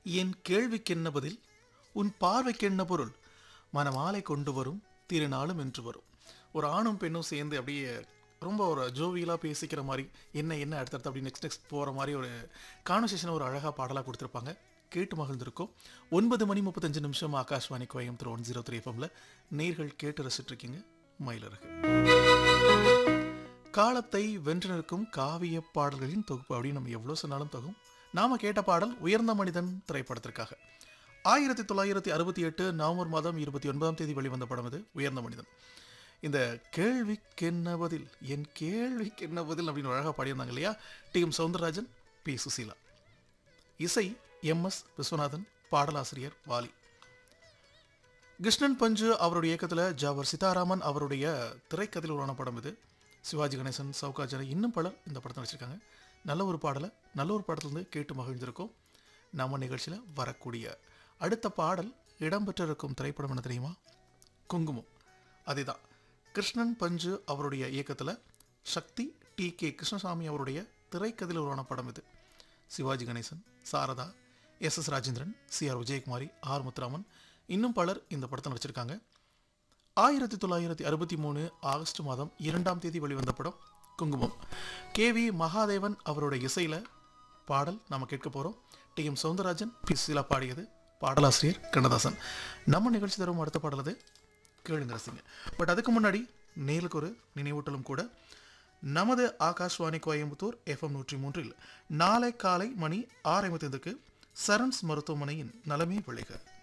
என் கேள்விக்கென்ன பதில், உன் பார்வைக்கென்ன பொருள், மனமாலை கொண்டு வரும் திருநாளும் என்று வரும். ஒரு ஆணும் பெண்ணும் சேர்ந்து அப்படியே ரொம்ப ஒரு ஜோவியலாக பேசிக்கிற மாதிரி என்ன என்ன அடுத்தடுத்து அப்படி நெக்ஸ்ட் போகிற மாதிரி ஒரு கான்வர்சேஷனை ஒரு அழகாக பாடலாக கொடுத்துருப்பாங்க. கேட்டு மகிழ்ந்திருக்கோம். 9:35 ஆகாஷ்வாணி கோயம்புத்தூர் 103 எஃப்எம்ல நேர்கள் கேட்டு ரசிச்சிட்ருக்கீங்க. மயிலருக்கு காலத்தை வென்று நிற்கும் காவிய பாடல்களின் தொகுப்பு அப்படின்னு நம்ம எவ்வளோ சொன்னாலும் தொகும். நாம கேட்ட பாடல் உயர்ந்த மனிதன் திரைப்படத்திற்காக 1968 நவம்பர் மாதம் 29 வெளிவந்த படம் இது உயர்ந்த மனிதன். இந்த கேள்விக்கென்ன பதில், என் கேள்விக்கென்ன பதில் அப்படின்னு அழகாக பாடியிருந்தாங்க இல்லையா, டி.எம். சௌந்தரராஜன், பி. சுசீலா. இசை எம்.எஸ். விஸ்வநாதன், பாடலாசிரியர் வாலி. கிருஷ்ணன் பஞ்சு அவருடைய இயக்கத்தில் ஜாவர் சீதாராமன் அவருடைய திரைக்கதையில் உருவான படம் இது. சிவாஜி கணேசன், சவுகாஜன இன்னும் பலர் இந்த படத்தை நடிச்சிருக்காங்க. நல்ல ஒரு பாடலை நல்ல ஒரு படத்துலேருந்து கேட்டு மகிழ்ந்திருக்கோம். நம்ம நிகழ்ச்சியில் வரக்கூடிய அடுத்த பாடல் இடம்பெற்றிருக்கும் திரைப்படம் என்ன தெரியுமா? குங்குமம். அதே தான் கிருஷ்ணன் பஞ்சு அவருடைய இயக்கத்தில் சக்தி டி.கே. கிருஷ்ணசாமி அவருடைய திரைக்கதையில் உருவான படம் இது. சிவாஜி கணேசன், சாரதா, எஸ்.எஸ். ராஜேந்திரன், சி.ஆர். விஜயகுமாரி, ஆர். முத்துராமன் இன்னும் பலர் இந்த படத்தை நடிச்சிருக்காங்க. 1963 ஆகஸ்ட் மாதம் 2 வெளிவந்த படம் குங்குமம். கே.வி. மகாதேவன் அவருடைய இசையில் பாடல் நாம் கேட்க போகிறோம். டி.எம். சௌந்தரராஜன், பி. சுசீலா பாடியது. பாடலாசிரியர் கண்ணதாசன். நம்ம நிகழ்ச்சி தரும் அடுத்த பாடல் அது, கேளுங்க ரசிங்க. பட் அதுக்கு முன்னாடி நேருக்கு ஒரு நினைவூட்டலும் கூட. நமது ஆகாஷ்வாணி கோயம்புத்தூர் FM 103 நாளை காலை மணி 6:55 சரண்ஸ் மருத்துவமனையின் நலமே விளைக